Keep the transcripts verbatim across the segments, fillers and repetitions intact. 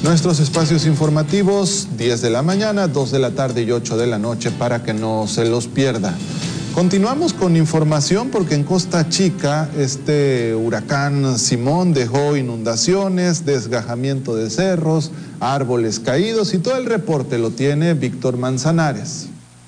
Nuestros espacios informativos, diez de la mañana, dos de la tarde y ocho de la noche, para que no se los pierda. Continuamos con información porque en Costa Chica este huracán Simón dejó inundaciones, desgajamiento de cerros, árboles caídos, y todo el reporte lo tiene Víctor Manzanares.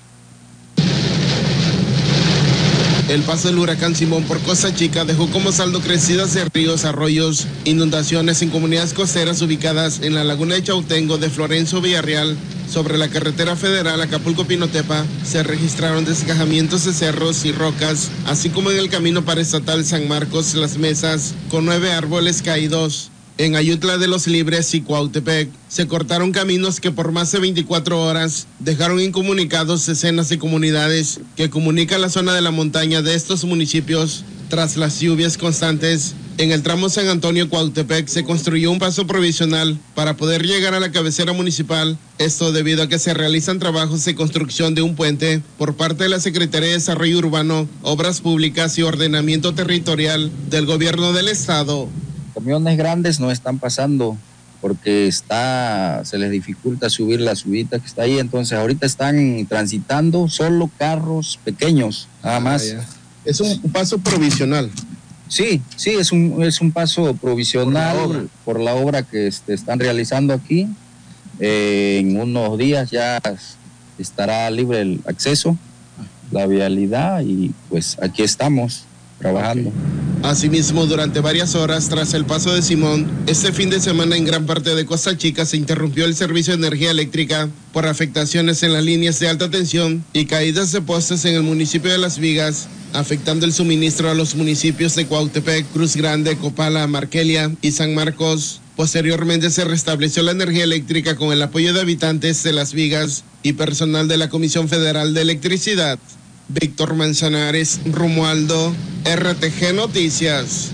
El paso del huracán Simón por Costa Chica dejó como saldo crecidas de ríos, arroyos, inundaciones en comunidades costeras ubicadas en la laguna de Chautengo de Florencio Villarreal. Sobre la carretera federal Acapulco-Pinotepa se registraron desgajamientos de cerros y rocas, así como en el camino paraestatal San Marcos Las Mesas, con nueve árboles caídos. En Ayutla de los Libres y Cuautepec se cortaron caminos que por más de veinticuatro horas dejaron incomunicados decenas de comunidades que comunican la zona de la montaña de estos municipios. Tras las lluvias constantes, en el tramo San Antonio-Cuautepec se construyó un paso provisional para poder llegar a la cabecera municipal. Esto debido a que se realizan trabajos de construcción de un puente por parte de la Secretaría de Desarrollo Urbano, Obras Públicas y Ordenamiento Territorial del Gobierno del Estado. Camiones grandes no están pasando porque está, se les dificulta subir la subida que está ahí, entonces ahorita están transitando solo carros pequeños, nada más. Ah, es un paso provisional. Sí, sí, es un, es un paso provisional por la obra, por la obra que este, están realizando aquí. Eh, en unos días ya estará libre el acceso, la vialidad, y pues aquí estamos trabajando. Okay. Asimismo, durante varias horas tras el paso de Simón, este fin de semana en gran parte de Costa Chica se interrumpió el servicio de energía eléctrica por afectaciones en las líneas de alta tensión y caídas de postes en el municipio de Las Vigas, afectando el suministro a los municipios de Cuautepec, Cruz Grande, Copala, Marquelia y San Marcos. Posteriormente se restableció la energía eléctrica con el apoyo de habitantes de Las Vigas y personal de la Comisión Federal de Electricidad. Víctor Manzanares, Romualdo, R T G Noticias.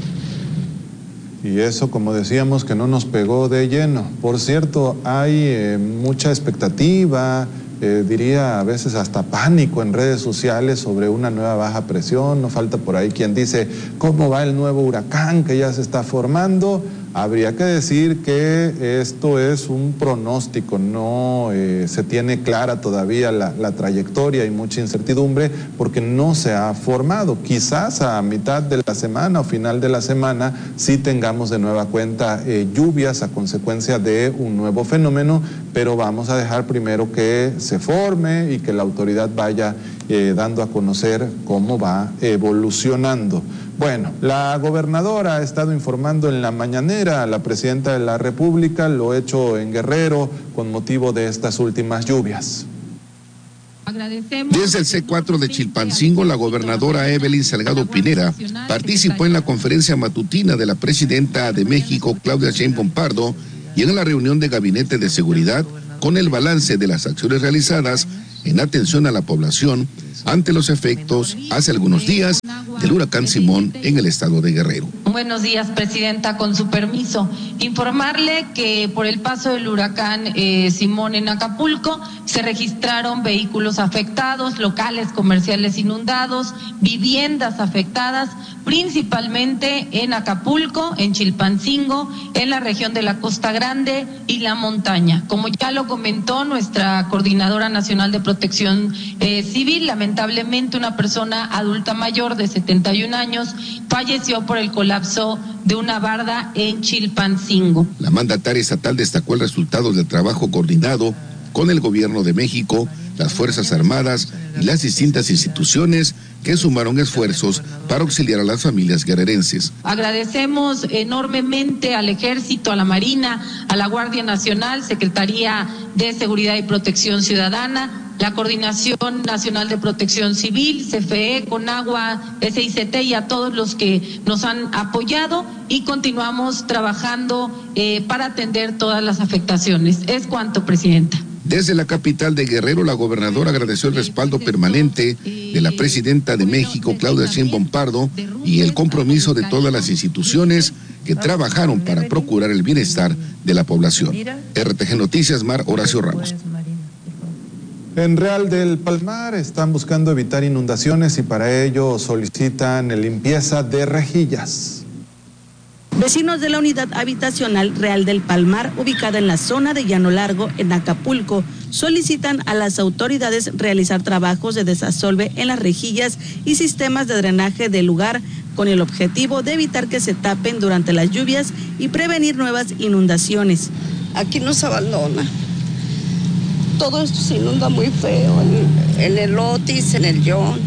Y eso, como decíamos, que no nos pegó de lleno. Por cierto, hay eh, mucha expectativa, eh, diría a veces hasta pánico en redes sociales sobre una nueva baja presión. No falta por ahí quien dice, ¿cómo va el nuevo huracán que ya se está formando? Habría que decir que esto es un pronóstico, no eh, se tiene clara todavía la, la trayectoria, y mucha incertidumbre porque no se ha formado. Quizás a mitad de la semana o final de la semana sí tengamos de nueva cuenta eh, lluvias a consecuencia de un nuevo fenómeno, pero vamos a dejar primero que se forme y que la autoridad vaya eh, dando a conocer cómo va evolucionando. Bueno, la gobernadora ha estado informando en la mañanera a la presidenta de la República, lo hecho en Guerrero con motivo de estas últimas lluvias. Desde el C cuatro de Chilpancingo, la gobernadora Evelyn Salgado Pineda participó en la conferencia matutina de la presidenta de México, Claudia Sheinbaum Pardo, y en la reunión de gabinete de seguridad con el balance de las acciones realizadas en atención a la población ante los efectos hace algunos días del huracán Simón en el estado de Guerrero. Buenos días, presidenta, con su permiso. Informarle que por el paso del huracán eh, Simón en Acapulco se registraron vehículos afectados, locales comerciales inundados, viviendas afectadas, principalmente en Acapulco, en Chilpancingo, en la región de la Costa Grande y la montaña. Como ya lo comentó nuestra Coordinadora Nacional de Protección eh, Civil, lamentablemente una persona adulta mayor de setenta y un años falleció por el colapso de una barda en Chilpancingo. La mandataria estatal destacó el resultado del trabajo coordinado con el Gobierno de México, las Fuerzas Armadas y las distintas instituciones que sumaron esfuerzos para auxiliar a las familias guerrerenses. Agradecemos enormemente al Ejército, a la Marina, a la Guardia Nacional, Secretaría de Seguridad y Protección Ciudadana, la Coordinación Nacional de Protección Civil, C F E, Conagua, S I C T y a todos los que nos han apoyado, y continuamos trabajando eh, para atender todas las afectaciones. Es cuanto, presidenta. Desde la capital de Guerrero, la gobernadora agradeció el respaldo permanente de la presidenta de México, Claudia Sheinbaum Pardo, y el compromiso de todas las instituciones que trabajaron para procurar el bienestar de la población. R T G Noticias, Mar Horacio Ramos. En Real del Palmar están buscando evitar inundaciones y para ello solicitan limpieza de rejillas. Vecinos de la unidad habitacional Real del Palmar, ubicada en la zona de Llano Largo, en Acapulco, solicitan a las autoridades realizar trabajos de desasolve en las rejillas y sistemas de drenaje del lugar, con el objetivo de evitar que se tapen durante las lluvias y prevenir nuevas inundaciones. Aquí nos abandona. Todo esto se inunda muy feo, en, en el Otis, en el John.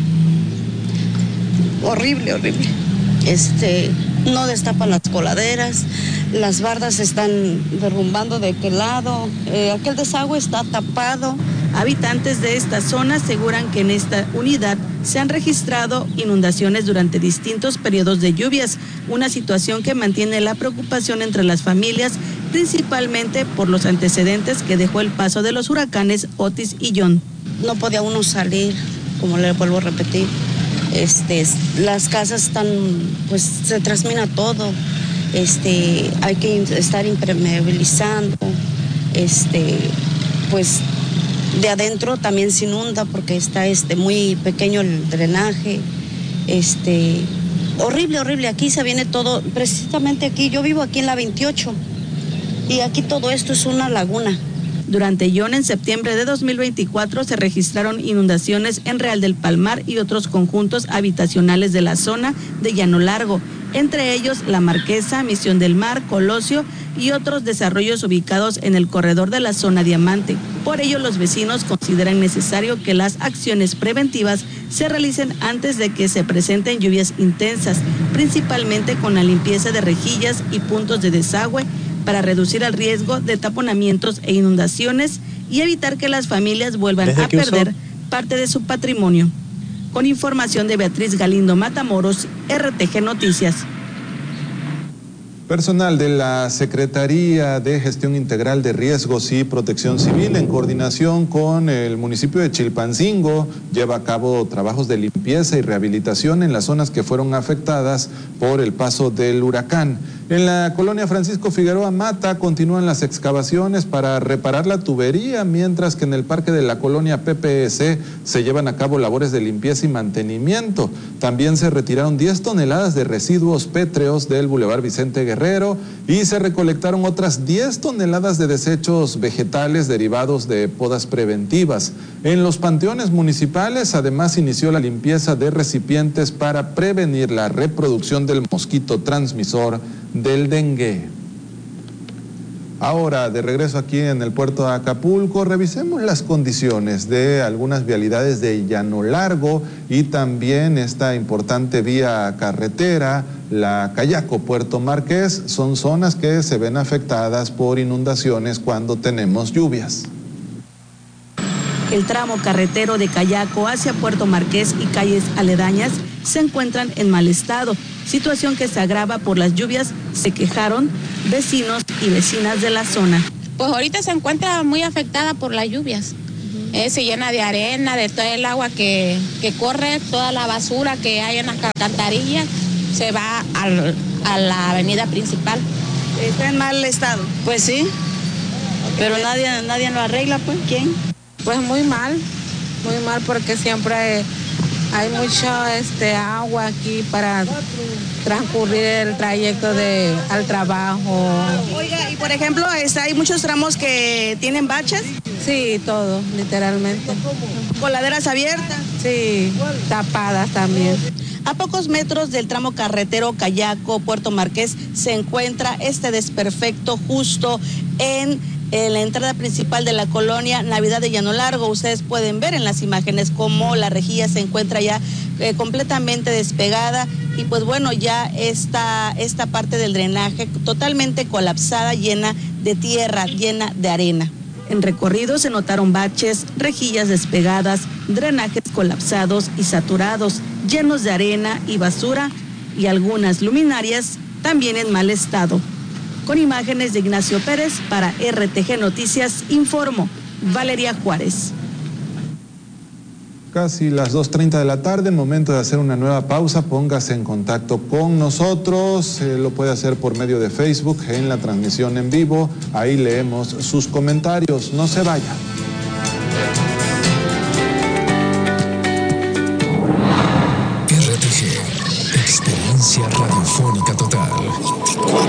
Horrible, horrible. Este, no destapan las coladeras, las bardas se están derrumbando de aquel lado, eh, aquel desagüe está tapado. Habitantes de esta zona aseguran que en esta unidad se han registrado inundaciones durante distintos periodos de lluvias, una situación que mantiene la preocupación entre las familias, principalmente por los antecedentes que dejó el paso de los huracanes Otis y John. No podía uno salir, como le vuelvo a repetir. Este, las casas están, pues se trasmina todo, este, hay que estar impermeabilizando, este, pues de adentro también se inunda porque está este, muy pequeño el drenaje, este, horrible, horrible, aquí se viene todo, precisamente aquí, yo vivo aquí en la veintiocho y aquí todo esto es una laguna. Durante John, en septiembre de dos mil veinticuatro, se registraron inundaciones en Real del Palmar y otros conjuntos habitacionales de la zona de Llano Largo, entre ellos La Marquesa, Misión del Mar, Colosio y otros desarrollos ubicados en el corredor de la zona Diamante. Por ello, los vecinos consideran necesario que las acciones preventivas se realicen antes de que se presenten lluvias intensas, principalmente con la limpieza de rejillas y puntos de desagüe, para reducir el riesgo de taponamientos e inundaciones y evitar que las familias vuelvan a perder parte de su patrimonio. Con información de Beatriz Galindo Matamoros, R T G Noticias. Personal de la Secretaría de Gestión Integral de Riesgos y Protección Civil, en coordinación con el municipio de Chilpancingo, lleva a cabo trabajos de limpieza y rehabilitación en las zonas que fueron afectadas por el paso del huracán. En la colonia Francisco Figueroa Mata continúan las excavaciones para reparar la tubería, mientras que en el parque de la colonia P P S se llevan a cabo labores de limpieza y mantenimiento. También se retiraron diez toneladas de residuos pétreos del Boulevard Vicente Guerrero y se recolectaron otras diez toneladas de desechos vegetales derivados de podas preventivas. En los panteones municipales, además, inició la limpieza de recipientes para prevenir la reproducción del mosquito transmisor del dengue. Ahora, de regreso aquí en el puerto de Acapulco, revisemos las condiciones de algunas vialidades de Llano Largo y también esta importante vía carretera, la Cayaco Puerto Marqués. Son zonas que se ven afectadas por inundaciones cuando tenemos lluvias. El tramo carretero de Cayaco hacia Puerto Marqués y calles aledañas se encuentran en mal estado, situación que se agrava por las lluvias, se quejaron vecinos y vecinas de la zona. Pues ahorita se encuentra muy afectada por las lluvias. Uh-huh. eh, se llena de arena, de todo el agua que, que corre, toda la basura que hay en las alcantarillas, se va al, a la avenida principal. ¿Está en mal estado? Pues sí. Pero nadie, nadie lo arregla, pues, ¿quién? Pues muy mal, muy mal porque siempre hay mucho este, agua aquí para transcurrir el trayecto de, al trabajo. Oiga, y por ejemplo, ¿hay muchos tramos que tienen baches? Sí, todo, literalmente. ¿Coladeras abiertas? Sí, tapadas también. A pocos metros del tramo carretero Cayaco, Puerto Marqués, se encuentra este desperfecto justo en, en la entrada principal de la colonia Navidad de Llano Largo. Ustedes pueden ver en las imágenes cómo la rejilla se encuentra ya eh, completamente despegada y pues bueno, ya esta, esta parte del drenaje totalmente colapsada, llena de tierra, llena de arena. En recorrido se notaron baches, rejillas despegadas, drenajes colapsados y saturados, llenos de arena y basura, y algunas luminarias también en mal estado. Con imágenes de Ignacio Pérez, para R T G Noticias, informó Valeria Juárez. Casi las dos treinta de la tarde, momento de hacer una nueva pausa. Póngase en contacto con nosotros, eh, lo puede hacer por medio de Facebook en la transmisión en vivo, ahí leemos sus comentarios, no se vaya. R T G, experiencia radiofónica total.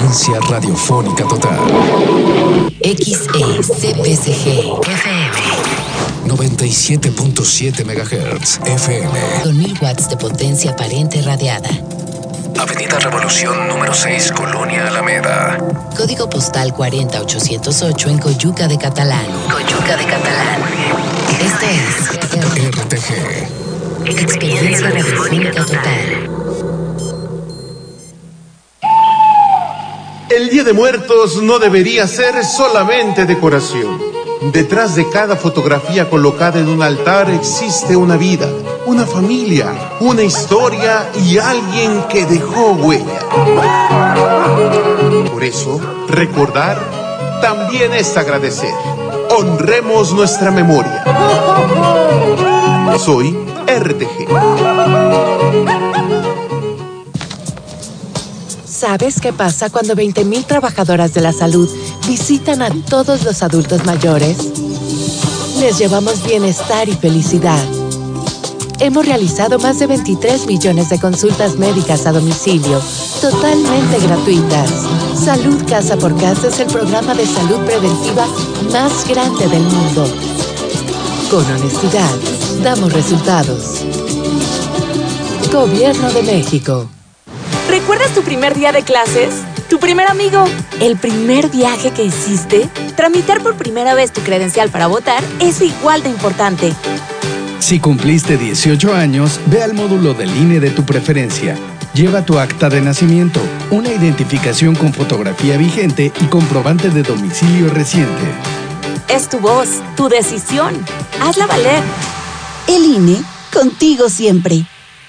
Experiencia radiofónica total. X E C P C G F M noventa y siete punto siete megahertz F M. Con mil watts de potencia aparente radiada. Avenida Revolución número seis, Colonia Alameda. Código postal cuarenta ochocientos ocho en Coyuca de Catalán. Coyuca de Catalán. Esto es R T G. Experiencia radiofónica total. El Día de Muertos no debería ser solamente decoración. Detrás de cada fotografía colocada en un altar existe una vida, una familia, una historia y alguien que dejó huella. Por eso, recordar también es agradecer. Honremos nuestra memoria. Soy R T G. ¿Sabes qué pasa cuando veinte mil trabajadoras de la salud visitan a todos los adultos mayores? Les llevamos bienestar y felicidad. Hemos realizado más de veintitrés millones de consultas médicas a domicilio, totalmente gratuitas. Salud Casa por Casa es el programa de salud preventiva más grande del mundo. Con honestidad, damos resultados. Gobierno de México. ¿Recuerdas tu primer día de clases? ¿Tu primer amigo? ¿El primer viaje que hiciste? Tramitar por primera vez tu credencial para votar es igual de importante. Si cumpliste dieciocho años, ve al módulo del I N E de tu preferencia. Lleva tu acta de nacimiento, una identificación con fotografía vigente y comprobante de domicilio reciente. Es tu voz, tu decisión. Hazla valer. El I N E, contigo siempre.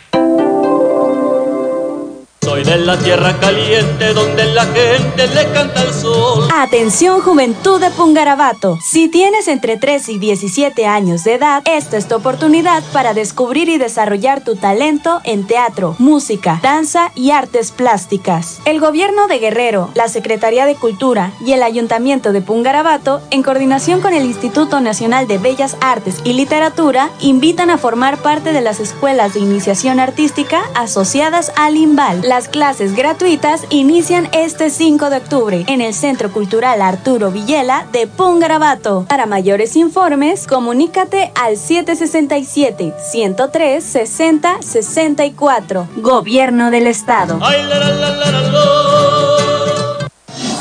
Soy de la tierra caliente donde la gente le canta al sol. Atención, juventud de Pungarabato. Si tienes entre tres y diecisiete años de edad, esta es tu oportunidad para descubrir y desarrollar tu talento en teatro, música, danza y artes plásticas. El Gobierno de Guerrero, la Secretaría de Cultura y el Ayuntamiento de Pungarabato, en coordinación con el Instituto Nacional de Bellas Artes y Literatura, invitan a formar parte de las escuelas de iniciación artística asociadas al IMBAL. Las clases gratuitas inician este cinco de octubre en el Centro Cultural Arturo Villela de Pungarabato. Para mayores informes, comunícate al siete seis siete, ciento tres, sesenta, sesenta y cuatro. Gobierno del Estado. Ay, la, la, la, la, la, la.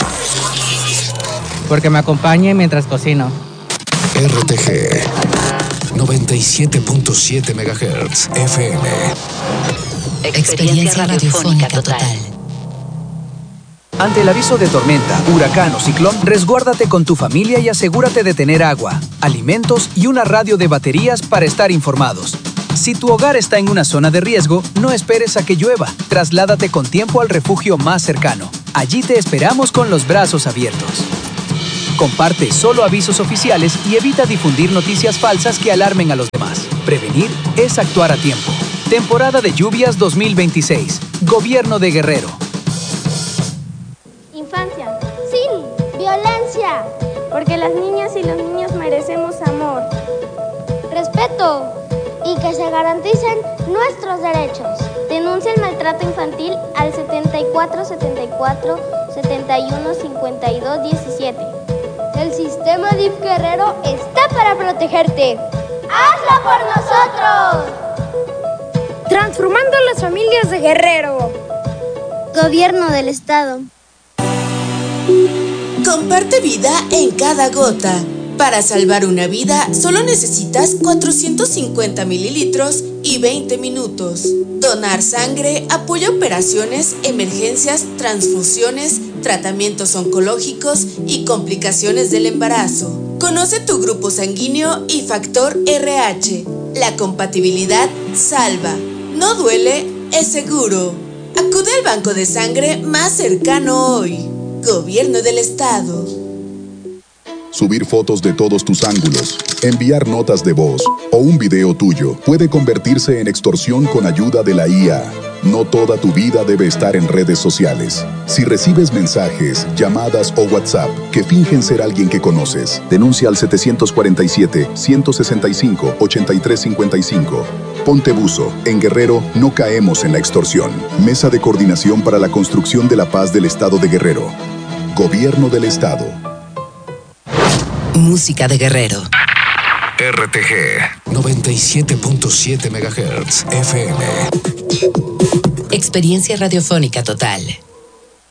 Porque me acompañe mientras cocino. R T G noventa y siete punto siete megahertz F M. Experiencia radiofónica total. Ante el aviso de tormenta, huracán o ciclón, resguárdate con tu familia y asegúrate de tener agua, alimentos y una radio de baterías para estar informados. Si tu hogar está en una zona de riesgo, no esperes a que llueva. Trasládate con tiempo al refugio más cercano. Allí te esperamos con los brazos abiertos. Comparte solo avisos oficiales y evita difundir noticias falsas que alarmen a los demás. Prevenir es actuar a tiempo. Temporada de lluvias dos mil veintiséis. Gobierno de Guerrero. Infancia, sin violencia, porque las niñas y los niños merecemos amor, respeto y que se garanticen nuestros derechos. Denuncia el maltrato infantil al setenta y cuatro, setenta y cuatro, setenta y uno, cincuenta y dos, diecisiete. El sistema D I F Guerrero está para protegerte. ¡Hazlo por nosotros! Transformando las familias de Guerrero. Gobierno del Estado. Comparte vida en cada gota. Para salvar una vida, solo necesitas cuatrocientos cincuenta mililitros y veinte minutos. Donar sangre apoya operaciones, emergencias, transfusiones, tratamientos oncológicos y complicaciones del embarazo. Conoce tu grupo sanguíneo y factor R H. La compatibilidad salva. No duele, es seguro. Acude al banco de sangre más cercano hoy. Gobierno del Estado. Subir fotos de todos tus ángulos, enviar notas de voz o un video tuyo puede convertirse en extorsión con ayuda de la I A. No toda tu vida debe estar en redes sociales. Si recibes mensajes, llamadas o WhatsApp que fingen ser alguien que conoces, denuncia al siete cuatro siete, uno seis cinco, ocho tres cinco cinco. Ponte buzo. En Guerrero no caemos en la extorsión. Mesa de Coordinación para la Construcción de la Paz del Estado de Guerrero. Gobierno del Estado. Música de Guerrero. R T G noventa y siete punto siete megahertz F M. Experiencia radiofónica total.